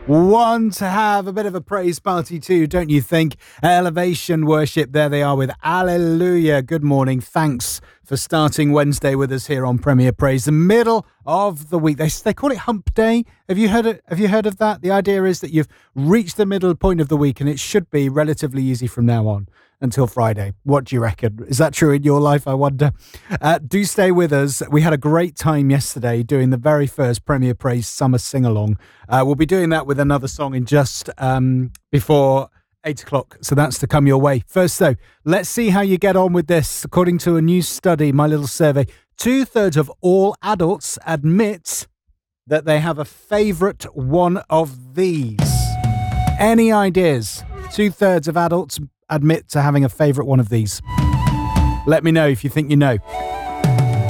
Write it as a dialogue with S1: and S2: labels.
S1: Want to have a bit of a praise party too, don't you think? Elevation Worship, there they are with Alleluia. Good morning. Thanks for starting Wednesday with us here on Premier Praise, the middle of the week. They call it Hump Day. Have you heard of that? The idea is that you've reached the middle point of the week and it should be relatively easy from now on until Friday. What do you reckon? Is that true in your life, I wonder? Do stay with us. We had a great time yesterday doing the very first Premier Praise Summer Sing-Along. We'll be doing that with another song in just before 8 o'clock. So that's to come your way. First, though, let's see how you get on with this. According to a new study, my little survey, 2/3 of all adults admit that they have a favourite one of these. Any ideas? 2/3 of adults admit to having a favourite one of these. Let me know if you think you know.